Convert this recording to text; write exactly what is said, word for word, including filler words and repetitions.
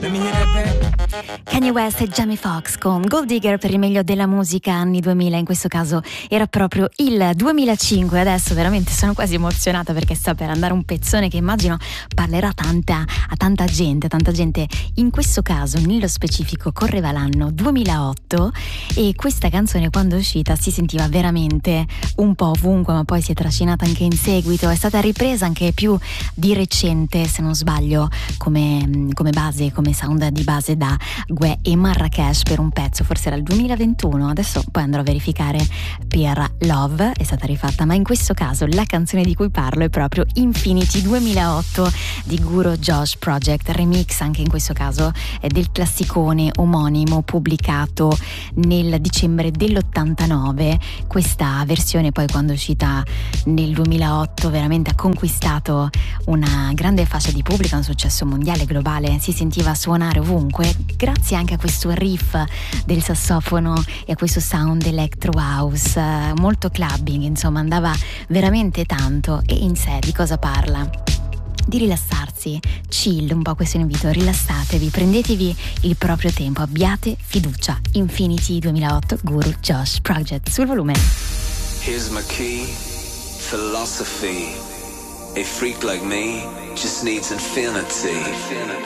Kanye West e Jamie Foxx con Gold Digger per il meglio della musica anni duemila, in questo caso era proprio il duemilacinque. Adesso veramente sono quasi emozionata perché sta per andare un pezzone che immagino parlerà tanta, a tanta gente, a tanta gente. In questo caso, nello specifico, correva l'anno duemilaotto e questa canzone, quando è uscita, si sentiva veramente un po' ovunque, ma poi si è trascinata anche in seguito. È stata ripresa anche più di recente, se non sbaglio, come, come base, come sound di base da Guè e Marracash per un pezzo, forse era il duemilaventuno, adesso poi andrò a verificare per Love, è stata rifatta, ma in questo caso la canzone di cui parlo è proprio Infinity duemilaotto di Guru Josh Project, remix anche in questo caso è del classicone omonimo pubblicato nel dicembre dell'ottantanove. Questa versione poi, quando è uscita nel duemilaotto, veramente ha conquistato una grande fascia di pubblico, un successo mondiale, globale, si sentiva suonare ovunque grazie anche a questo riff del sassofono e a questo sound electro house molto clubbing, insomma andava veramente tanto. E in sé di cosa parla? Di rilassarsi, chill, un po' questo invito, rilassatevi, prendetevi il proprio tempo, abbiate fiducia. Infinity duemilaotto, Guru Josh Project, sul volume. Here's my key, philosophy. A freak like me just needs infinity.